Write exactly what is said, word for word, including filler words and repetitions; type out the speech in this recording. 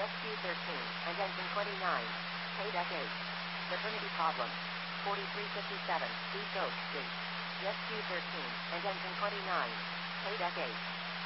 S Q thirteen, and ends in twenty-nine. Pay deck eight. The Trinity Problem. forty-three fifty-seven, East Oak Street. S Q thirteen, and ends in twenty-nine. Pay deck eight.